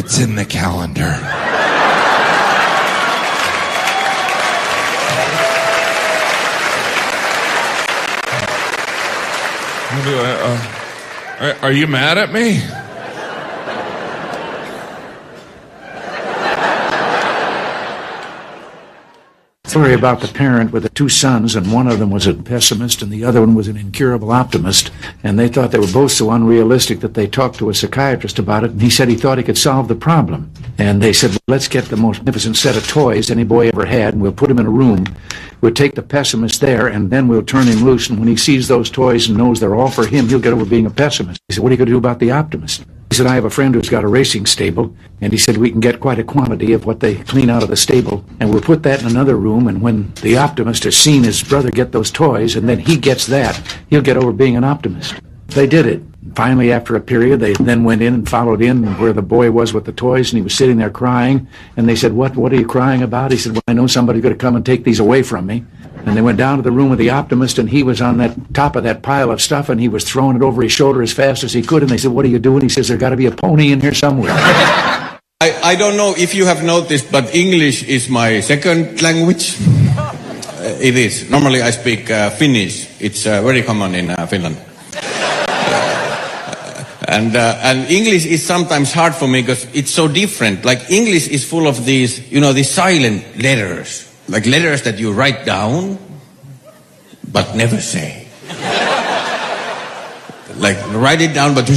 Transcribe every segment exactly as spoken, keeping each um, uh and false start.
It's in the calendar. Uh, are you mad at me? Story about the parent with the two sons, and one of them was a pessimist and the other one was an incurable optimist, and they thought they were both so unrealistic that they talked to a psychiatrist about it, and he said he thought he could solve the problem. And they said, well, let's get the most magnificent set of toys any boy ever had, and we'll put him in a room. We'll take the pessimist there, and then we'll turn him loose, and when he sees those toys and knows they're all for him, he'll get over being a pessimist. He said, what are you going to do about the optimist? He said, I have a friend who's got a racing stable, and he said we can get quite a quantity of what they clean out of the stable, and we'll put that in another room, and when the optimist has seen his brother get those toys, and then he gets that, he'll get over being an optimist. They did it. Finally, after a period, they then went in and followed in where the boy was with the toys, and he was sitting there crying, and they said, what, what are you crying about? He said, well, I know somebody's going to come and take these away from me. And they went down to the room with the optimist, and he was on that top of that pile of stuff, and he was throwing it over his shoulder as fast as he could. And they said, what are you doing? He says, there's got to be a pony in here somewhere. I, I don't know if you have noticed, but English is my second language. Uh, it is. Normally I speak uh, Finnish. It's uh, very common in uh, Finland. Uh, and, uh, and English is sometimes hard for me because it's so different. Like English is full of these, you know, these silent letters. Like letters that you write down, but never say. Like, write it down, but...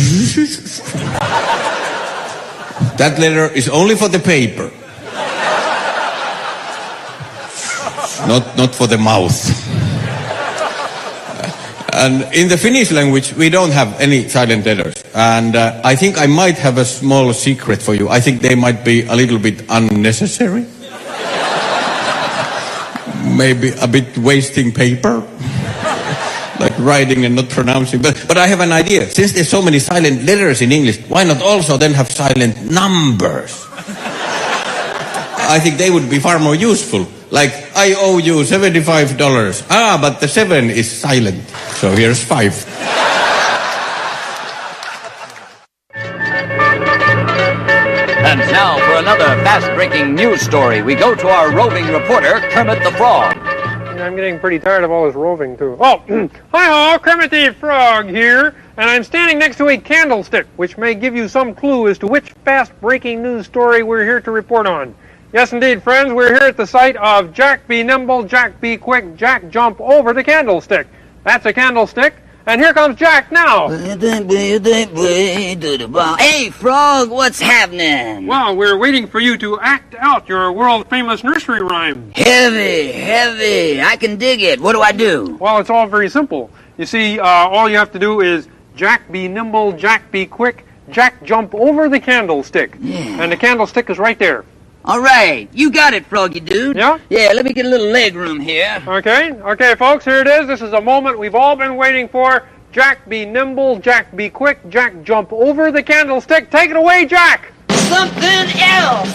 That letter is only for the paper. Not, not for the mouth. And in the Finnish language, we don't have any silent letters. And uh, I think I might have a small secret for you. I think they might be a little bit unnecessary. Maybe a bit wasting paper, like writing and not pronouncing. But, but I have an idea. Since there's so many silent letters in English, why not also then have silent numbers? I think they would be far more useful. Like, I owe you seventy-five dollars. Ah, but the seven is silent. So here's five. And now for another fast-breaking news story, we go to our roving reporter, Kermit the Frog. I'm getting pretty tired of all this roving, too. Oh, hi-ho, Kermit the Frog here, and I'm standing next to a candlestick, which may give you some clue as to which fast-breaking news story we're here to report on. Yes, indeed, friends, we're here at the site of Jack Be Nimble, Jack Be Quick, Jack Jump Over the Candlestick. That's a candlestick. And here comes Jack now. Hey, Frog, what's happening? Well, we're waiting for you to act out your world-famous nursery rhyme. Heavy, heavy. I can dig it. What do I do? Well, it's all very simple. You see, uh, all you have to do is Jack be nimble, Jack be quick, Jack jump over the candlestick. Yeah. And the candlestick is right there. All right. You got it, Froggy dude. Yeah? Yeah, let me get a little leg room here. Okay. Okay, folks, here it is. This is a moment we've all been waiting for. Jack be nimble, Jack be quick, Jack jump over the candlestick. Take it away, Jack! Something else!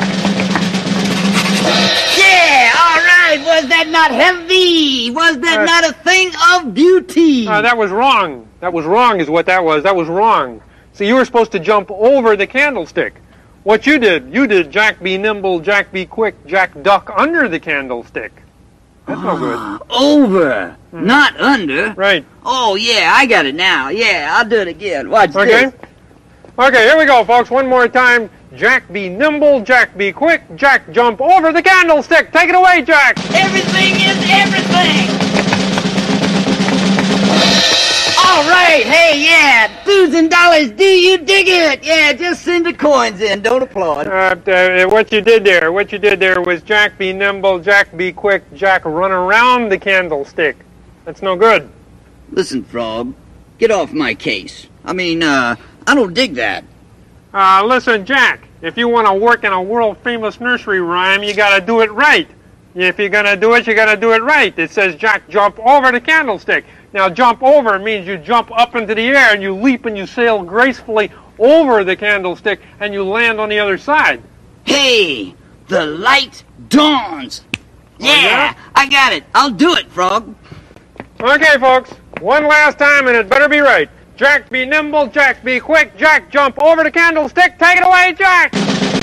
Yeah, all right. Was that not heavy? Was that Uh, not a thing of beauty? Uh, that was wrong. That was wrong is what that was. That was wrong. See, you were supposed to jump over the candlestick. What you did, you did Jack be nimble, Jack be quick, Jack duck under the candlestick. That's no good. Over, hmm. not under. Right. Oh, yeah, I got it now. Yeah, I'll do it again. Watch okay. this. Okay, here we go, folks. One more time. Jack be nimble, Jack be quick, Jack jump over the candlestick. Take it away, Jack. Everything is everything. All right, hey, yeah, dudes and dollars, do you dig it? Yeah, just send the coins in, don't applaud. Uh, uh, what you did there, what you did there was Jack be nimble, Jack be quick, Jack run around the candlestick. That's no good. Listen, Frog, get off my case. I mean, uh, I don't dig that. Uh, listen, Jack, if you want to work in a world-famous nursery rhyme, you gotta do it right. If you're gonna do it, you gotta do it right. It says Jack jump over the candlestick. Now, jump over means you jump up into the air and you leap and you sail gracefully over the candlestick and you land on the other side. Hey, the light dawns. Yeah, oh, yeah? I got it. I'll do it, Frog. Okay, folks, one last time and it better be right. Jack, be nimble. Jack, be quick. Jack, jump over the candlestick. Take it away, Jack.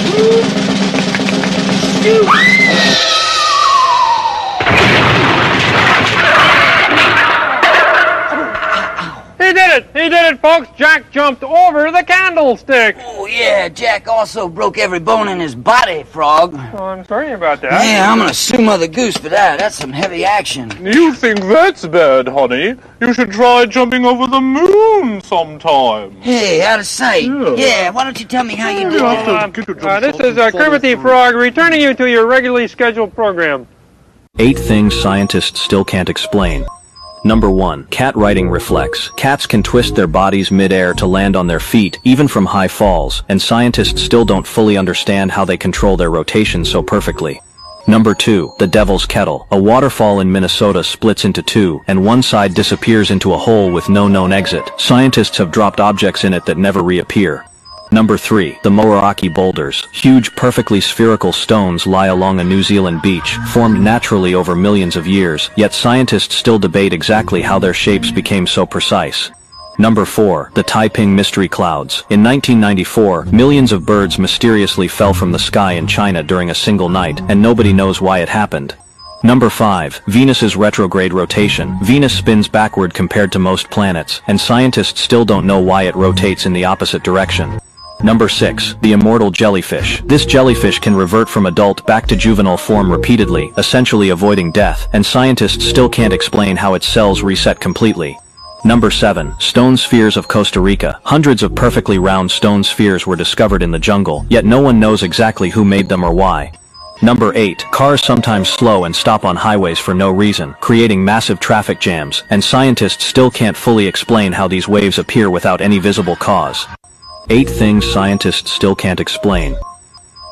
He did it! He did it, folks! Jack jumped over the candlestick! Oh, yeah, Jack also broke every bone in his body, Frog. Oh, I'm sorry about that. Yeah, I'm gonna sue Mother Goose for that. That's some heavy action. You think that's bad, honey? You should try jumping over the moon sometime. Hey, out of sight. Yeah. Yeah, why don't you tell me how you did You that? have to get your Uh, this jump is uh, Kermit the Frog returning you to your regularly scheduled program. Eight things scientists still can't explain. Number one. Cat riding reflex. Cats can twist their bodies mid-air to land on their feet, even from high falls, and scientists still don't fully understand how they control their rotation so perfectly. Number two. The Devil's Kettle. A waterfall in Minnesota splits into two, and one side disappears into a hole with no known exit. Scientists have dropped objects in it that never reappear. Number three. The Moeraki Boulders. Huge, perfectly spherical stones lie along a New Zealand beach, formed naturally over millions of years, yet scientists still debate exactly how their shapes became so precise. Number four. The Taiping Mystery Clouds. In nineteen ninety-four, millions of birds mysteriously fell from the sky in China during a single night, and nobody knows why it happened. Number five. Venus's retrograde rotation. Venus spins backward compared to most planets, and scientists still don't know why it rotates in the opposite direction. Number six. The immortal jellyfish. This jellyfish can revert from adult back to juvenile form repeatedly, essentially avoiding death, and scientists still can't explain how its cells reset completely. Number seven. Stone spheres of Costa Rica. Hundreds of perfectly round stone spheres were discovered in the jungle, yet no one knows exactly who made them or why. Number eight. Cars sometimes slow and stop on highways for no reason, creating massive traffic jams, and scientists still can't fully explain how these waves appear without any visible cause. Eight things scientists still can't explain.